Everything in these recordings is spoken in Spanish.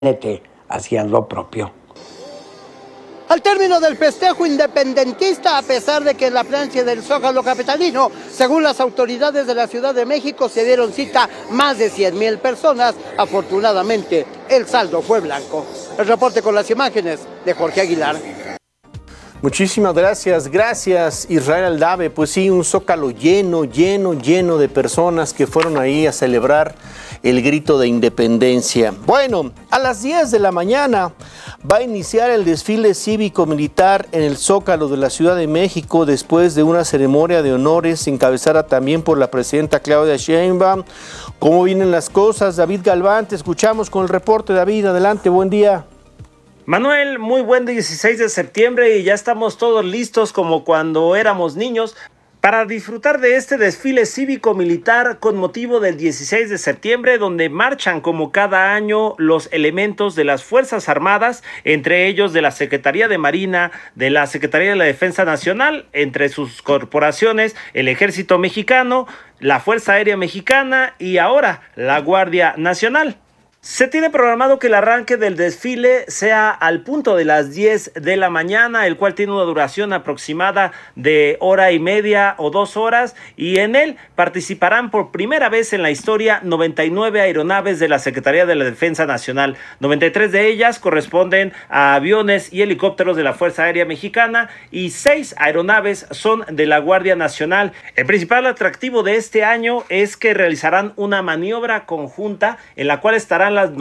hacían lo propio. Al término del festejo independentista, a pesar de que en la plancha del Zócalo capitalino, según las autoridades de la Ciudad de México, se dieron cita más de 100,000 personas, afortunadamente el saldo fue blanco. El reporte con las imágenes de Jorge Aguilar. Muchísimas gracias Israel Aldave. Pues sí, un Zócalo lleno de personas que fueron ahí a celebrar el grito de independencia. Bueno, a las 10 de la mañana va a iniciar el desfile cívico-militar en el Zócalo de la Ciudad de México después de una ceremonia de honores encabezada también por la presidenta Claudia Sheinbaum. ¿Cómo vienen las cosas? David Galván, te escuchamos con el reporte. David, adelante, buen día. Manuel, muy buen 16 de septiembre y ya estamos todos listos como cuando éramos niños para disfrutar de este desfile cívico-militar con motivo del 16 de septiembre, donde marchan como cada año los elementos de las Fuerzas Armadas, entre ellos de la Secretaría de Marina, de la Secretaría de la Defensa Nacional, entre sus corporaciones, el Ejército Mexicano, la Fuerza Aérea Mexicana y ahora la Guardia Nacional. Se tiene programado que el arranque del desfile sea al punto de las 10 de la mañana, el cual tiene una duración aproximada de hora y media o 2 horas, y en él participarán por primera vez en la historia 99 aeronaves de la Secretaría de la Defensa Nacional. 93 de ellas corresponden a aviones y helicópteros de la Fuerza Aérea Mexicana y 6 aeronaves son de la Guardia Nacional. El principal atractivo de este año es que realizarán una maniobra conjunta en la cual estarán las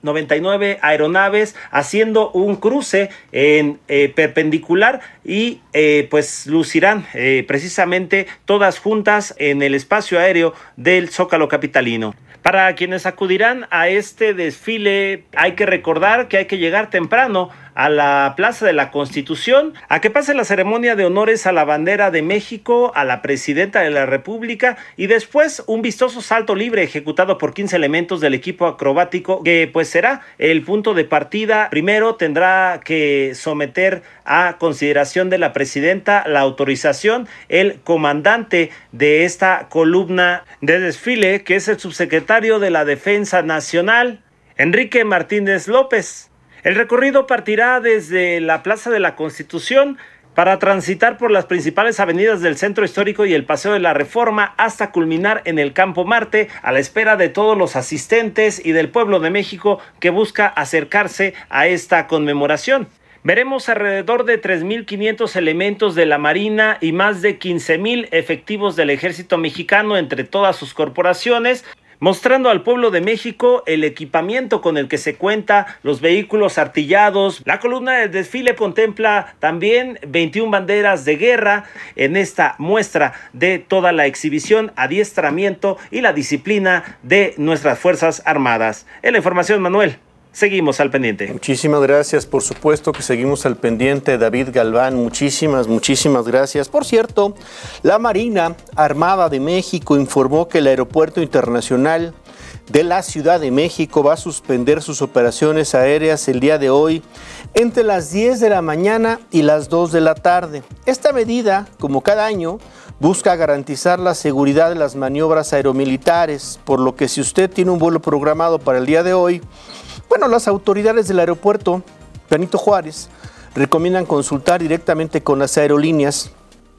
99 aeronaves haciendo un cruce en perpendicular y pues lucirán precisamente todas juntas en el espacio aéreo del Zócalo capitalino. Para quienes acudirán a este desfile, hay que recordar que hay que llegar temprano a la Plaza de la Constitución, a que pase la ceremonia de honores a la bandera de México, a la presidenta de la República y después un vistoso salto libre ejecutado por 15 elementos del equipo acrobático que pues será el punto de partida. Primero tendrá que someter a consideración de la presidenta la autorización el comandante de esta columna de desfile, que es el subsecretario de la Defensa Nacional, Enrique Martínez López. El recorrido partirá desde la Plaza de la Constitución para transitar por las principales avenidas del Centro Histórico y el Paseo de la Reforma hasta culminar en el Campo Marte, a la espera de todos los asistentes y del pueblo de México que busca acercarse a esta conmemoración. Veremos alrededor de 3,500 elementos de la Marina y más de 15,000 efectivos del Ejército Mexicano entre todas sus corporaciones, mostrando al pueblo de México el equipamiento con el que se cuenta, los vehículos artillados. La columna del desfile contempla también 21 banderas de guerra en esta muestra de toda la exhibición, adiestramiento y la disciplina de nuestras Fuerzas Armadas. En la información, Manuel. Seguimos al pendiente. Muchísimas gracias, por supuesto que seguimos al pendiente, David Galván, muchísimas gracias. Por cierto, la Marina Armada de México informó que el Aeropuerto Internacional de la Ciudad de México va a suspender sus operaciones aéreas el día de hoy entre las 10 de la mañana y las 2 de la tarde. Esta medida, como cada año, busca garantizar la seguridad de las maniobras aeromilitares, por lo que si usted tiene un vuelo programado para el día de hoy, bueno, las autoridades del aeropuerto Benito Juárez recomiendan consultar directamente con las aerolíneas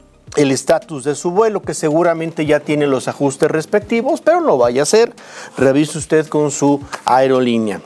el estatus de su vuelo, que seguramente ya tiene los ajustes respectivos, pero no vaya a ser, revise usted con su aerolínea.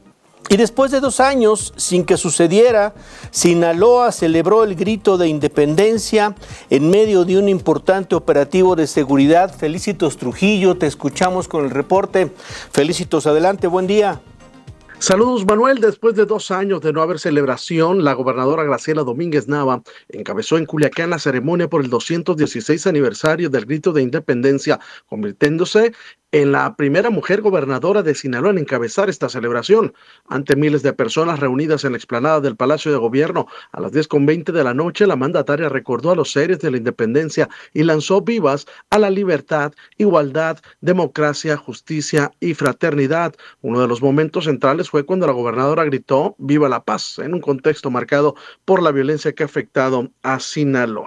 Y después de 2 años sin que sucediera, Sinaloa celebró el grito de independencia en medio de un importante operativo de seguridad. Felicitos Trujillo, te escuchamos con el reporte. Felicitos, adelante, buen día. Saludos, Manuel. Después de 2 años de no haber celebración, la gobernadora Graciela Domínguez Nava encabezó en Culiacán la ceremonia por el 216 aniversario del grito de independencia, convirtiéndose en la primera mujer gobernadora de Sinaloa en encabezar esta celebración. Ante miles de personas reunidas en la explanada del Palacio de Gobierno, a las 10:20 de la noche, la mandataria recordó a los héroes de la independencia y lanzó vivas a la libertad, igualdad, democracia, justicia y fraternidad. Uno de los momentos centrales fue cuando la gobernadora gritó "Viva la paz", en un contexto marcado por la violencia que ha afectado a Sinaloa.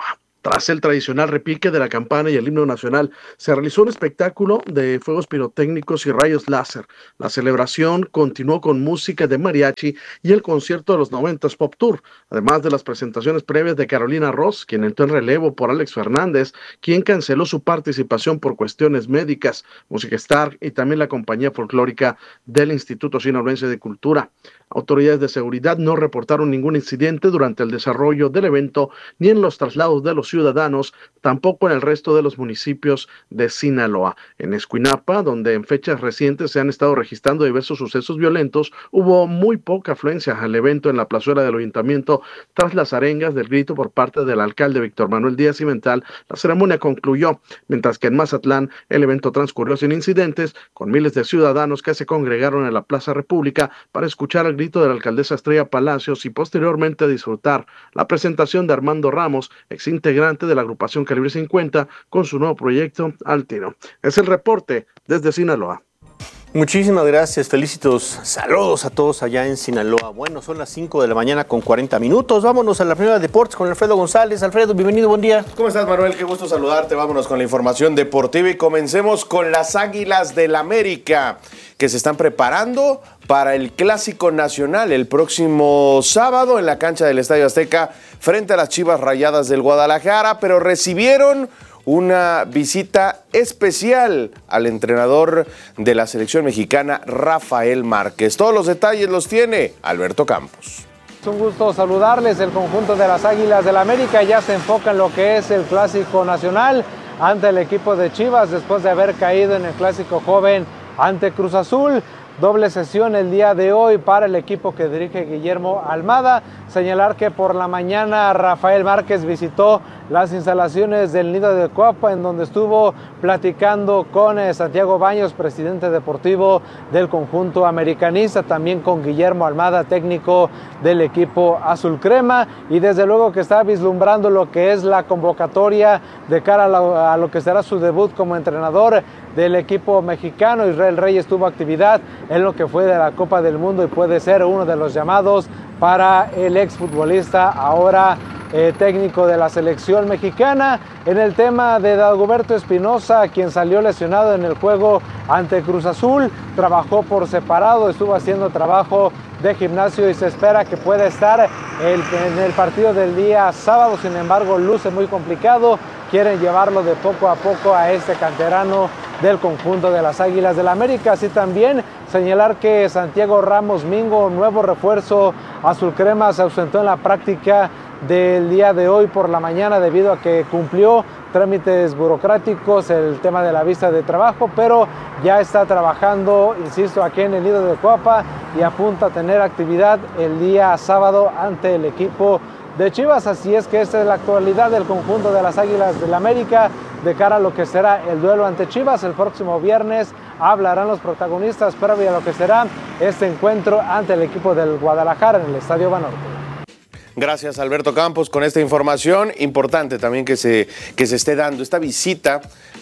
Tras el tradicional repique de la campana y el himno nacional, se realizó un espectáculo de fuegos pirotécnicos y rayos láser. La celebración continuó con música de mariachi y el concierto de los 90s Pop Tour, además de las presentaciones previas de Carolina Ross, quien entró en relevo por Alex Fernández, quien canceló su participación por cuestiones médicas, Música Star y también la compañía folclórica del Instituto Sinaloense de Cultura. Autoridades de seguridad no reportaron ningún incidente durante el desarrollo del evento ni en los traslados de los ciudadanos, tampoco en el resto de los municipios de Sinaloa. En Escuinapa, donde en fechas recientes se han estado registrando diversos sucesos violentos, hubo muy poca afluencia al evento en la plazuela del ayuntamiento tras las arengas del grito por parte del alcalde Víctor Manuel Díaz Cimental. La ceremonia concluyó, mientras que en Mazatlán el evento transcurrió sin incidentes, con miles de ciudadanos que se congregaron en la Plaza República para escuchar el grito de la alcaldesa Estrella Palacios y posteriormente disfrutar la presentación de Armando Ramos, exintegrante de la agrupación Calibre 50, con su nuevo proyecto Al Tiro. Es el reporte desde Sinaloa. Muchísimas gracias, felicitos, saludos a todos allá en Sinaloa. Bueno, son las 5 de la mañana con 40 minutos. Vámonos a la primera de deportes con Alfredo González. Alfredo, bienvenido, buen día. ¿Cómo estás, Manuel? Qué gusto saludarte. Vámonos con la información deportiva y comencemos con las Águilas del América, que se están preparando para el Clásico Nacional el próximo sábado en la cancha del Estadio Azteca frente a las Chivas Rayadas del Guadalajara, pero recibieron una visita especial al entrenador de la selección mexicana, Rafael Márquez. Todos los detalles los tiene Alberto Campos. Es un gusto saludarles. El conjunto de las Águilas del América ya se enfoca en lo que es el Clásico Nacional ante el equipo de Chivas después de haber caído en el Clásico Joven ante Cruz Azul. Doble sesión el día de hoy para el equipo que dirige Guillermo Almada. Señalar que por la mañana Rafael Márquez visitó las instalaciones del Nido de Cuapa, en donde estuvo platicando con Santiago Baños, presidente deportivo del conjunto americanista, también con Guillermo Almada, técnico del equipo azul crema, y desde luego que está vislumbrando lo que es la convocatoria de cara a lo que será su debut como entrenador del equipo mexicano. Israel Reyes tuvo actividad en lo que fue de la Copa del Mundo y puede ser uno de los llamados para el exfutbolista, ahora técnico de la selección mexicana. En el tema de Dagoberto Espinosa, quien salió lesionado en el juego ante Cruz Azul, trabajó por separado, estuvo haciendo trabajo de gimnasio y se espera que pueda estar en el partido del día sábado. Sin embargo, luce muy complicado. Quieren llevarlo de poco a poco a este canterano del conjunto de las Águilas del América. Así también señalar que Santiago Ramos Mingo, nuevo refuerzo azul crema, se ausentó en la práctica del día de hoy por la mañana debido a que cumplió trámites burocráticos, el tema de la visa de trabajo, pero ya está trabajando, insisto, aquí en el Nido de Cuapa y apunta a tener actividad el día sábado ante el equipo de Chivas. Así es que esta es la actualidad del conjunto de las Águilas del América de cara a lo que será el duelo ante Chivas. El próximo viernes hablarán los protagonistas previo a lo que será este encuentro ante el equipo del Guadalajara en el Estadio Banorte. Gracias, Alberto Campos, con esta información. Importante también que se esté dando esta visita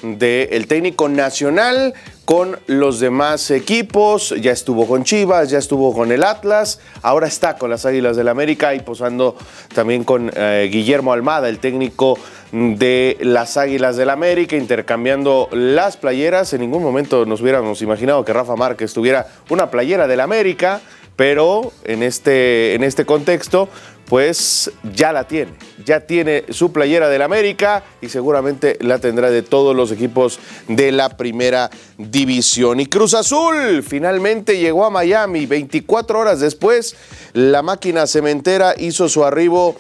del técnico nacional con los demás equipos. Ya estuvo con Chivas, ya estuvo con el Atlas, ahora está con las Águilas del América y posando también con Guillermo Almada, el técnico de las Águilas del América, intercambiando las playeras. En ningún momento nos hubiéramos imaginado que Rafa Márquez tuviera una playera del América, pero en este contexto pues ya tiene su playera del América y seguramente la tendrá de todos los equipos de la primera división. Y Cruz Azul finalmente llegó a Miami. 24 horas después, la máquina cementera hizo su arribo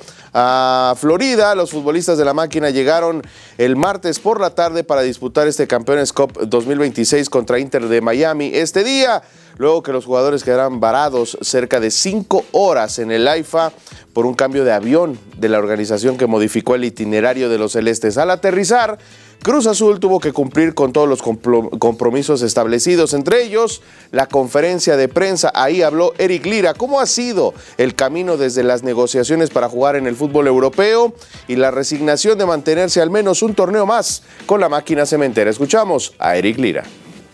a Florida. Los futbolistas de la máquina llegaron el martes por la tarde para disputar este Campeones Cup 2026 contra Inter de Miami este día, luego que los jugadores quedaran varados cerca de 5 horas en el AIFA por un cambio de avión de la organización que modificó el itinerario de los celestes. Al aterrizar, Cruz Azul tuvo que cumplir con todos los compromisos establecidos, entre ellos la conferencia de prensa. Ahí habló Eric Lira. ¿Cómo ha sido el camino desde las negociaciones para jugar en el fútbol europeo y la resignación de mantenerse al menos un torneo más con la máquina cementera? Escuchamos a Eric Lira.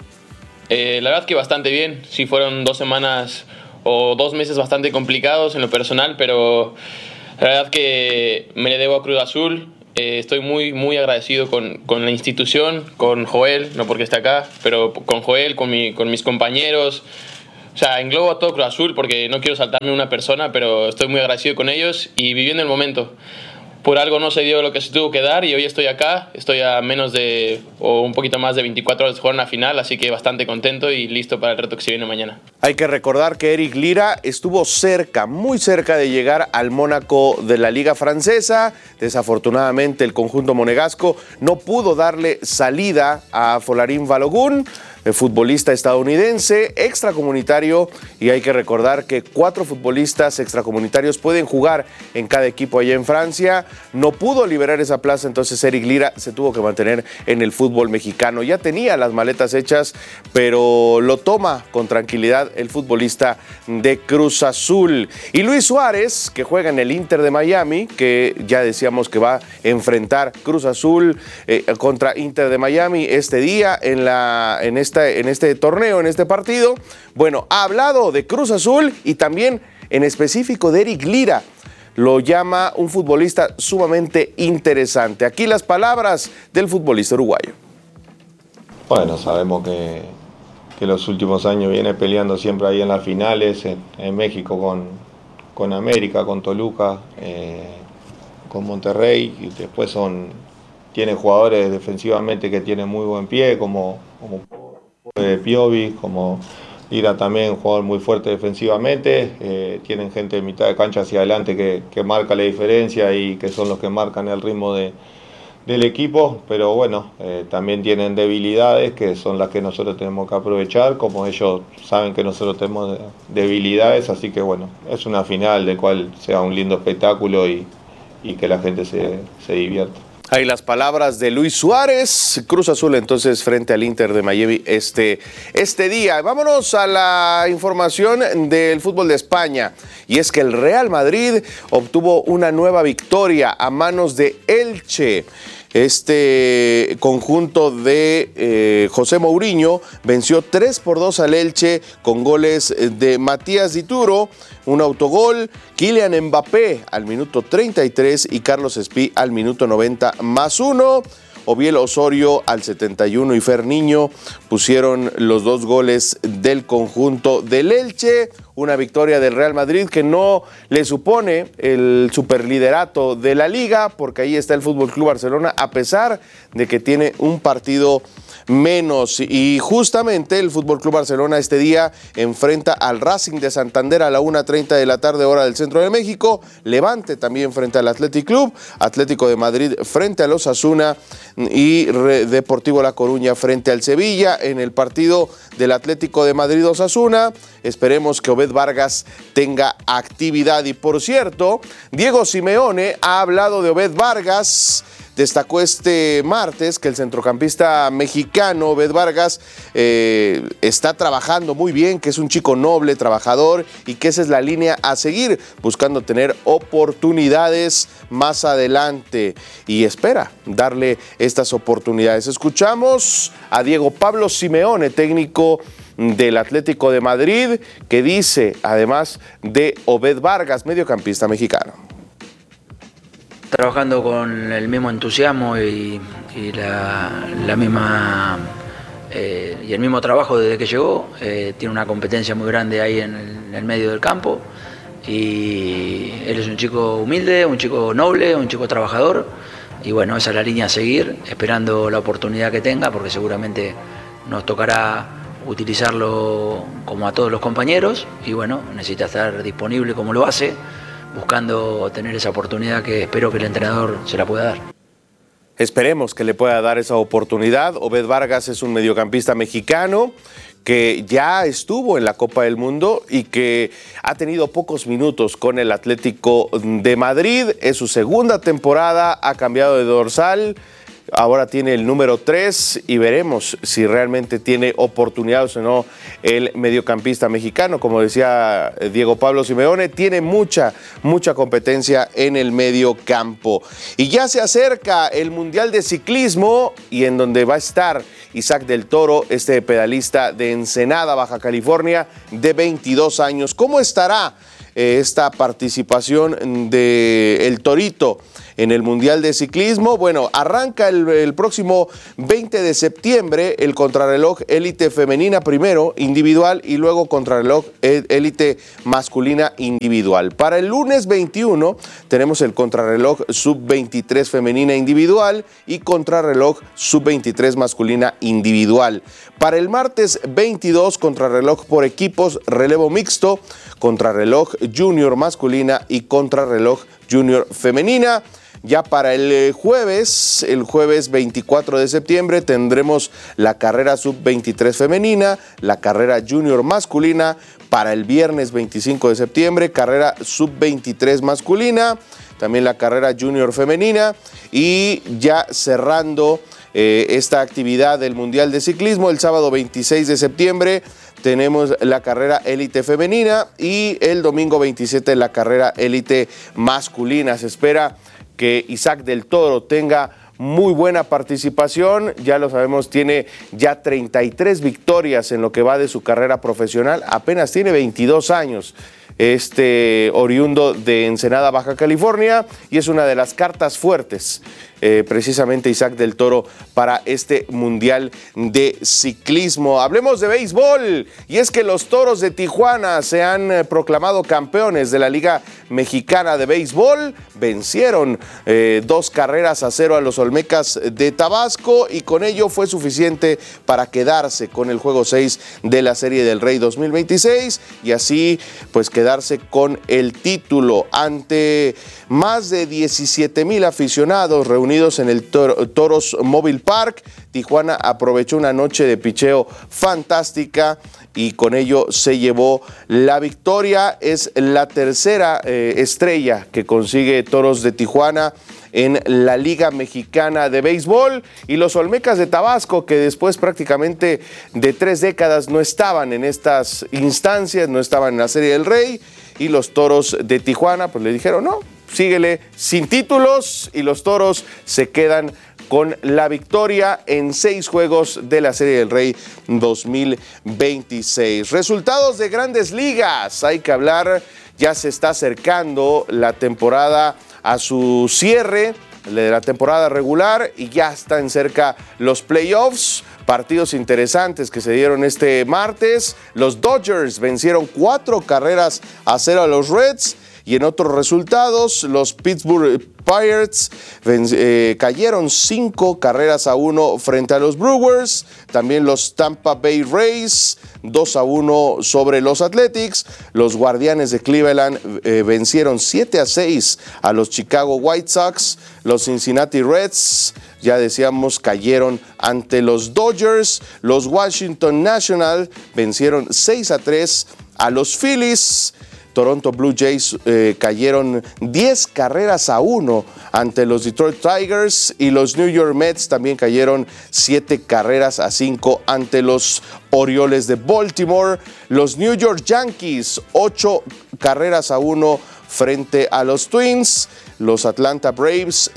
La verdad que bastante bien. Sí, fueron 2 semanas o 2 meses bastante complicados en lo personal, pero la verdad que me le debo a Cruz Azul. Estoy muy agradecido con la institución, con Joel, no porque esté acá, pero con Joel, con mis compañeros. O sea, englobo a todo Cruz Azul porque no quiero saltarme una persona, pero estoy muy agradecido con ellos y viviendo el momento. Por algo no se dio lo que se tuvo que dar y hoy estoy acá. Estoy a menos de, o un poquito más de 24 horas de jugar una final, así que bastante contento y listo para el reto que se viene mañana. Hay que recordar que Eric Lira estuvo cerca, muy cerca de llegar al Mónaco de la Liga Francesa. Desafortunadamente el conjunto monegasco no pudo darle salida a Folarin Balogun, el futbolista estadounidense, extracomunitario, y hay que recordar que 4 futbolistas extracomunitarios pueden jugar en cada equipo allá en Francia. No pudo liberar esa plaza, entonces Eric Lira se tuvo que mantener en el fútbol mexicano. Ya tenía las maletas hechas, pero lo toma con tranquilidad el futbolista de Cruz Azul. Y Luis Suárez, que juega en el Inter de Miami, que ya decíamos que va a enfrentar Cruz Azul contra Inter de Miami este día en este torneo, en este partido. Bueno, ha hablado de Cruz Azul y también en específico de Eric Lira. Lo llama un futbolista sumamente interesante. Aquí las palabras del futbolista uruguayo. Bueno, sabemos que los últimos años viene peleando siempre ahí en las finales, en México con América, con Toluca, con Monterrey, y después tiene jugadores defensivamente que tienen muy buen pie, como Piovi, como Lira también, un jugador muy fuerte defensivamente. Tienen gente de mitad de cancha hacia adelante que marca la diferencia y que son los que marcan el ritmo del equipo, pero bueno, también tienen debilidades que son las que nosotros tenemos que aprovechar, como ellos saben que nosotros tenemos debilidades, así que bueno, es una final de cual sea un lindo espectáculo y que la gente se divierta. Ahí las palabras de Luis Suárez. Cruz Azul entonces frente al Inter de Miami este día. Vámonos a la información del fútbol de España. Y es que el Real Madrid obtuvo una nueva victoria a manos de Elche. Este conjunto de José Mourinho venció 3-2 al Elche con goles de Matías Dituro, un autogol, Kylian Mbappé al minuto 33 y Carlos Espí al minuto 90 +1. Obiel Osorio al 71 y Fer Niño pusieron los 2 goles del conjunto del Elche. Una victoria del Real Madrid que no le supone el superliderato de la liga, porque ahí está el FC Barcelona, a pesar de que tiene un partido menos. Y justamente el FC Barcelona este día enfrenta al Racing de Santander a la 1:30 de la tarde, hora del centro de México. Levante también frente al Athletic Club, Atlético de Madrid frente al Osasuna y Deportivo La Coruña frente al Sevilla. En el partido del Atlético de Madrid-Osasuna, esperemos que Obed Vargas tenga actividad. Y por cierto, Diego Simeone ha hablado de Obed Vargas. Destacó este martes que el centrocampista mexicano Obed Vargas está trabajando muy bien, que es un chico noble, trabajador y que esa es la línea a seguir, buscando tener oportunidades más adelante y espera darle estas oportunidades. Escuchamos a Diego Pablo Simeone, técnico del Atlético de Madrid, que dice además de Obed Vargas, mediocampista mexicano. Trabajando con el mismo entusiasmo y la misma y el mismo trabajo desde que llegó. Tiene una competencia muy grande ahí en el medio del campo y él es un chico humilde, un chico noble, un chico trabajador y bueno, esa es la línea a seguir, esperando la oportunidad que tenga, porque seguramente nos tocará utilizarlo como a todos los compañeros y bueno, necesita estar disponible como lo hace, buscando tener esa oportunidad que espero que el entrenador se la pueda dar. Esperemos que le pueda dar esa oportunidad. Obed Vargas es un mediocampista mexicano que ya estuvo en la Copa del Mundo y que ha tenido pocos minutos con el Atlético de Madrid. Es su segunda temporada, ha cambiado de dorsal. Ahora tiene el número 3 y veremos si realmente tiene oportunidades o no el mediocampista mexicano. Como decía Diego Pablo Simeone, tiene mucha competencia en el medio campo. Y ya se acerca el Mundial de Ciclismo y en donde va a estar Isaac del Toro, este pedalista de Ensenada, Baja California, de 22 años. ¿Cómo estará esta participación de El Torito en el Mundial de Ciclismo. Bueno, arranca el próximo 20 de septiembre el contrarreloj élite femenina primero, individual, y luego contrarreloj élite masculina individual. Para el lunes 21 tenemos el contrarreloj sub-23 femenina individual y contrarreloj sub-23 masculina individual. Para el martes 22, contrarreloj por equipos, relevo mixto, contrarreloj junior masculina y contrarreloj junior femenina. Ya para el jueves 24 de septiembre, tendremos la carrera sub-23 femenina, la carrera junior masculina. Para el viernes 25 de septiembre, carrera sub-23 masculina, también la carrera junior femenina. Y ya cerrando esta actividad del Mundial de Ciclismo, el sábado 26 de septiembre tenemos la carrera élite femenina y el domingo 27 la carrera élite masculina. Se espera que Isaac del Toro tenga muy buena participación, ya lo sabemos, tiene ya 33 victorias en lo que va de su carrera profesional, apenas tiene 22 años. Oriundo de Ensenada, Baja California, y es una de las cartas fuertes, precisamente Isaac del Toro, para este Mundial de Ciclismo. Hablemos de béisbol, y es que los Toros de Tijuana se han proclamado campeones de la Liga Mexicana de Béisbol, vencieron 2-0 a los Olmecas de Tabasco, y con ello fue suficiente para quedarse con el juego 6 de la Serie del Rey 2026, y así pues quedarse con el título ante más de 17,000 aficionados reunidos en el Toros Mobile Park. Tijuana aprovechó una noche de picheo fantástica y con ello se llevó la victoria. Es la tercera estrella que consigue Toros de Tijuana en la Liga Mexicana de Béisbol, y los Olmecas de Tabasco, que después prácticamente de 3 décadas no estaban en estas instancias, no estaban en la Serie del Rey, y los Toros de Tijuana pues le dijeron no, síguele sin títulos, y los Toros se quedan con la victoria en 6 juegos de la Serie del Rey 2026. Resultados de Grandes Ligas, hay que hablar, ya se está acercando la temporada a su cierre de la temporada regular y ya están cerca los playoffs. Partidos interesantes que se dieron este martes. Los Dodgers vencieron 4-0 a los Reds, y en otros resultados los Pittsburgh Pirates cayeron 5-1 frente a los Brewers. También los Tampa Bay Rays 2-1 sobre los Athletics. Los Guardianes de Cleveland vencieron 7-6 a los Chicago White Sox. Los Cincinnati Reds, ya decíamos, cayeron ante los Dodgers. Los Washington Nationals vencieron 6-3 a los Phillies. Toronto Blue Jays cayeron 10-1 ante los Detroit Tigers, y los New York Mets también cayeron 7-5 ante los Orioles de Baltimore. Los New York Yankees 8-1 frente a los Twins. Los Atlanta Braves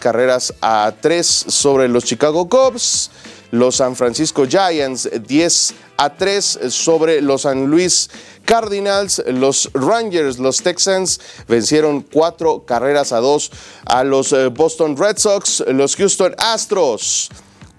6-3 sobre los Chicago Cubs. Los San Francisco Giants 10-3 sobre los San Luis Cardinals. Los Rangers, los Texans, vencieron 4-2 a los Boston Red Sox. Los Houston Astros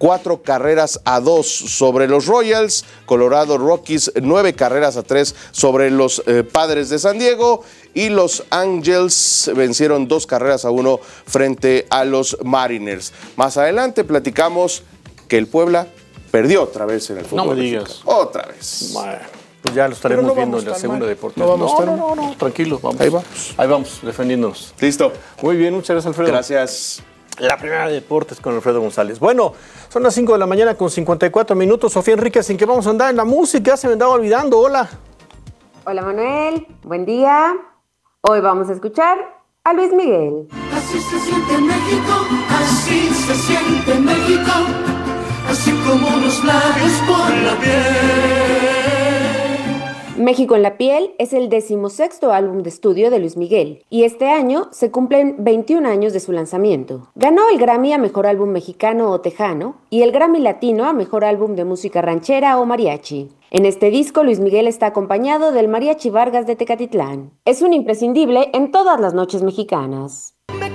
4-2 sobre los Royals. Colorado Rockies 9-3 sobre los Padres de San Diego. Y los Angels vencieron 2-1 frente a los Mariners. Más adelante platicamos que el Puebla perdió otra vez en el fútbol. No me digas. Otra vez. Bueno, pues ya lo estaremos viendo en la segunda deportiva. No, tranquilos, vamos. Ahí vamos, defendiéndonos. Listo. Muy bien, muchas gracias, Alfredo. Gracias. La primera de deportes con Alfredo González. Bueno, son las 5 de la mañana con 54 minutos. Sofía Enríquez, ¿en qué vamos a andar? En la música, se me andaba olvidando. Hola. Hola, Manuel. Buen día. Hoy vamos a escuchar a Luis Miguel. Así se siente México, así se siente México, así como los labios por la piel. México en la piel es el 16º álbum de estudio de Luis Miguel y este año se cumplen 21 años de su lanzamiento. Ganó el Grammy a Mejor Álbum Mexicano o Tejano y el Grammy Latino a Mejor Álbum de Música Ranchera o Mariachi. En este disco, Luis Miguel está acompañado del Mariachi Vargas de Tecatitlán. Es un imprescindible en todas las noches mexicanas. Me